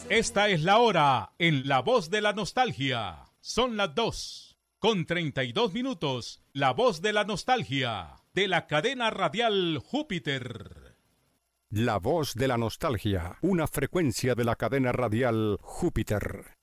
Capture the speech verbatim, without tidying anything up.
Esta es la hora en La Voz de la Nostalgia. Son las dos con treinta y dos minutos. La Voz de la Nostalgia de la cadena radial Júpiter. La Voz de la Nostalgia, una frecuencia de la cadena radial Júpiter.